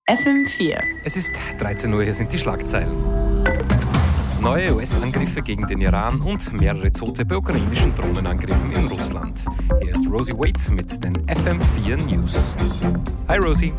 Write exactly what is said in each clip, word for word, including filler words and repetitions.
F M vier. Es ist dreizehn Uhr, hier sind die Schlagzeilen. Neue U S-Angriffe gegen den Iran und mehrere Tote bei ukrainischen Drohnenangriffen in Russland. Hier ist Rosie Waits mit den F M vier News. Hi Rosie.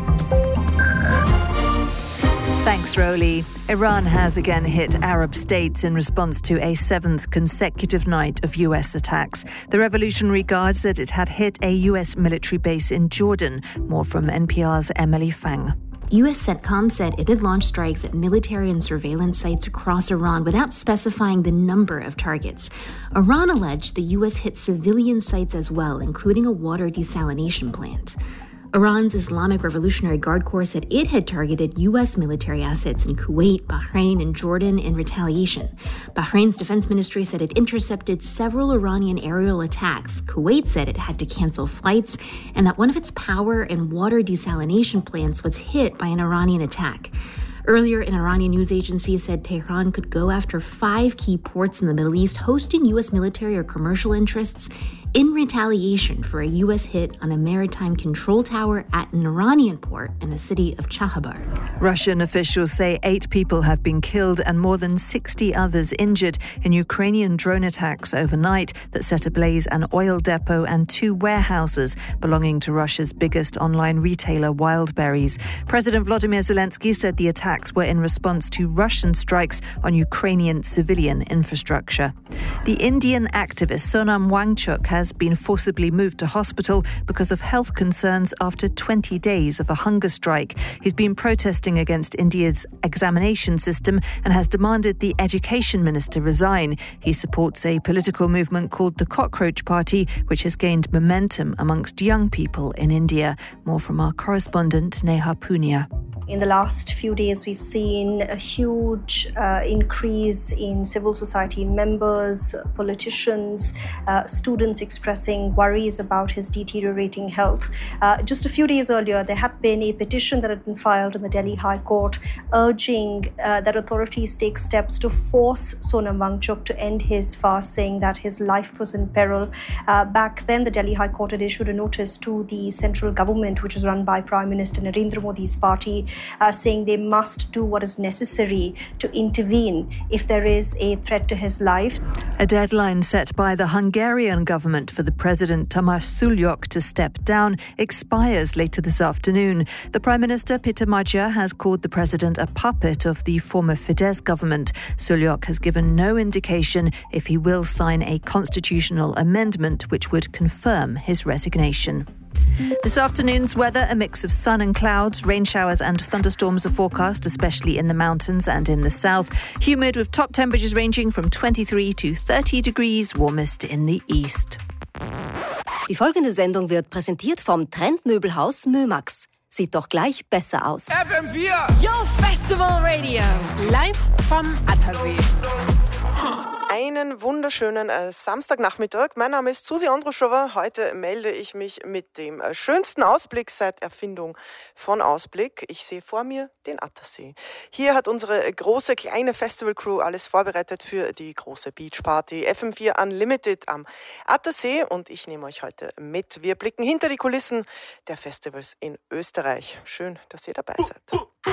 Thanks, Rowley. Iran has again hit Arab states in response to a seventh consecutive night of U S attacks. The Revolutionary Guard said it had hit a U S military base in Jordan. More from N P R's Emily Fang. U S CENTCOM said it had launched strikes at military and surveillance sites across Iran without specifying the number of targets. Iran alleged the U S hit civilian sites as well, including a water desalination plant. Iran's Islamic Revolutionary Guard Corps said it had targeted U S military assets in Kuwait, Bahrain, and Jordan in retaliation. Bahrain's defense ministry said it intercepted several Iranian aerial attacks. Kuwait said it had to cancel flights and that one of its power and water desalination plants was hit by an Iranian attack. Earlier, an Iranian news agency said Tehran could go after five key ports in the Middle East hosting U S military or commercial interests in retaliation for a U S hit on a maritime control tower at an Iranian port in the city of Chahabar. Russian officials say eight people have been killed and more than sixty others injured in Ukrainian drone attacks overnight that set ablaze an oil depot and two warehouses belonging to Russia's biggest online retailer, Wildberries. President Volodymyr Zelensky said the attacks were in response to Russian strikes on Ukrainian civilian infrastructure. The Indian activist Sonam Wangchuk has has been forcibly moved to hospital because of health concerns after twenty days of a hunger strike. He's been protesting against India's examination system and has demanded the education minister resign. He supports a political movement called the Cockroach Party, which has gained momentum amongst young people in India. More from our correspondent Neha Punia. In the last few days, we've seen a huge uh, increase in civil society members, politicians, uh, students expressing worries about his deteriorating health. Uh, just a few days earlier, there had been a petition that had been filed in the Delhi High Court urging uh, that authorities take steps to force Sonam Wangchuk to end his fast, saying that his life was in peril. Uh, back then, the Delhi High Court had issued a notice to the central government, which is run by Prime Minister Narendra Modi's party, Uh, saying they must do what is necessary to intervene if there is a threat to his life. A deadline set by the Hungarian government for the President Tamás Sulyok to step down expires later this afternoon. The Prime Minister Peter Magyar has called the President a puppet of the former Fidesz government. Sulyok has given no indication if he will sign a constitutional amendment which would confirm his resignation. This afternoon's weather, a mix of sun and clouds. Rain showers and thunderstorms are forecast, especially in the mountains and in the south. Humid with top temperatures ranging from twenty-three to thirty degrees, warmest in the east. Die folgende Sendung wird präsentiert vom Trendmöbelhaus Mömax. Sieht doch gleich besser aus. F M vier! Your Festival Radio. Live vom Attersee. Einen wunderschönen äh, Samstagnachmittag. Mein Name ist Susi Andruschowa. Heute melde ich mich mit dem äh, schönsten Ausblick seit Erfindung von Ausblick. Ich sehe vor mir den Attersee. Hier hat unsere große, kleine Festival-Crew alles vorbereitet für die große Beachparty F M vier Unlimited am Attersee. Und ich nehme euch heute mit. Wir blicken hinter die Kulissen der Festivals in Österreich. Schön, dass ihr dabei seid.